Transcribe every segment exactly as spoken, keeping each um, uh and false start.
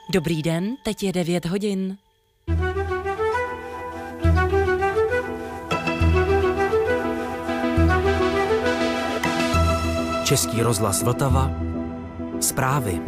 Dobrý den, teď je devět hodin. Český rozhlas Vltava. Zprávy.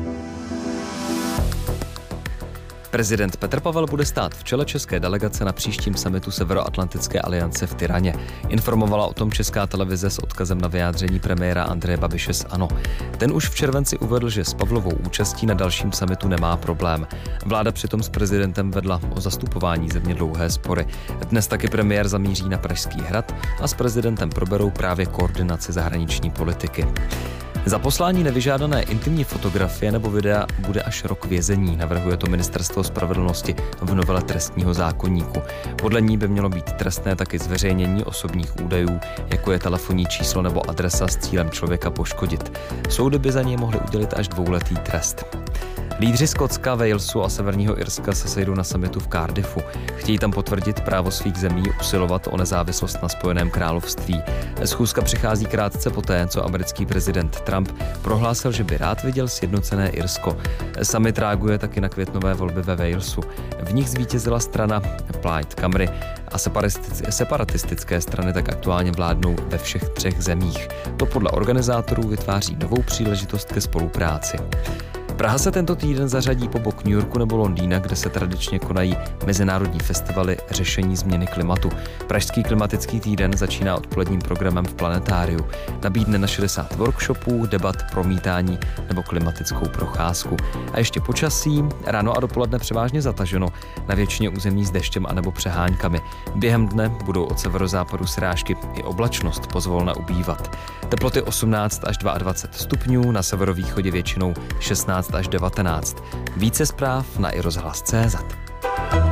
Prezident Petr Pavel bude stát v čele české delegace na příštím summitu Severoatlantické aliance v Tiraně. Informovala o tom Česká televize s odkazem na vyjádření premiéra Andreje Babiše z ANO. Ten už v červenci uvedl, že s Pavlovou účastí na dalším summitu nemá problém. Vláda přitom s prezidentem vedla o zastupování země dlouhé spory. Dnes taky premiér zamíří na Pražský hrad a s prezidentem proberou právě koordinaci zahraniční politiky. Za poslání nevyžádané intimní fotografie nebo videa bude až rok vězení, navrhuje to Ministerstvo spravedlnosti v novele trestního zákoníku. Podle ní by mělo být trestné taky zveřejnění osobních údajů, jako je telefonní číslo nebo adresa s cílem člověka poškodit. Soudy by za něj mohly udělit až dvouletý trest. Lídři Skotska, Walesu a Severního Irska se sejdou na summitu v Cardiffu. Chtějí tam potvrdit právo svých zemí usilovat o nezávislost na Spojeném království. Schůzka přichází krátce poté, co americký prezident Trump prohlásil, že by rád viděl sjednocené Irsko. Summit reaguje taky na květnové volby ve Walesu. V nich zvítězila strana Plaid Cymru a separatistické strany tak aktuálně vládnou ve všech třech zemích. To podle organizátorů vytváří novou příležitost ke spolupráci. Praha se tento týden zařadí po bok New Yorku nebo Londýna, kde se tradičně konají mezinárodní festivaly řešení změny klimatu. Pražský klimatický týden začíná odpoledním programem v Planetáriu. Nabídne na šedesát workshopů, debat, promítání nebo klimatickou procházku. A ještě počasí, ráno a dopoledne převážně zataženo, na většině území s deštěm anebo přeháňkami. Během dne budou od severozápadu srážky i oblačnost pozvolna ubývat. Teploty osmnáct až dvacet dva stupňů, na severovýchodě většinou šestnáct až devatenáct. Více zpráv na i rozhlas tečka cé zet.